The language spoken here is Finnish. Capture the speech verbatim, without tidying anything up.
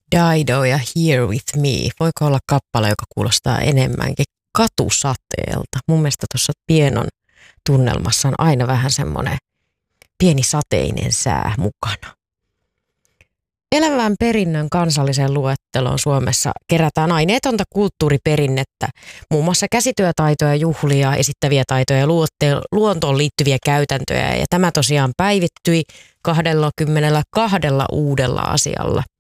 Dido ja Here With Me. Voiko olla kappale, joka kuulostaa enemmänkin katusateelta? Mun mielestä tuossa Pienon tunnelmassa on aina vähän semmoinen pieni sateinen sää mukana. Elävän perinnön kansalliseen luetteloon Suomessa kerätään aineetonta kulttuuriperinnettä, muun muassa käsityötaitoja, juhlia, esittäviä taitoja ja luontoon liittyviä käytäntöjä. Ja tämä tosiaan päivittyi kaksikymmentäkaksi uudella asialla.